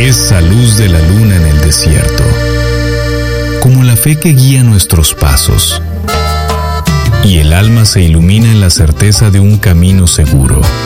Es la luz de la luna en el desierto, como la fe que guía nuestros pasos. Y el alma se ilumina en la certeza de un camino seguro.